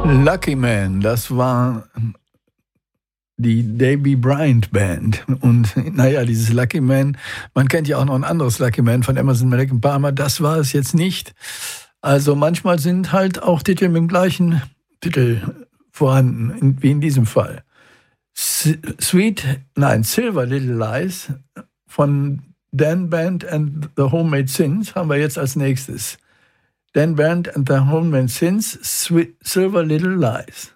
Lucky Man, das war die Davy Bryant Band. Und naja, dieses Lucky Man, man kennt ja auch noch ein anderes Lucky Man von Emerson, Lake and Palmer, das war es jetzt nicht. Also manchmal sind halt auch Titel mit dem gleichen Titel vorhanden, wie in diesem Fall. Silver Little Lies von Dan Band and the Homemade Sins haben wir jetzt als nächstes. Dan Band and the Homemade Sins, Silver Little Lies.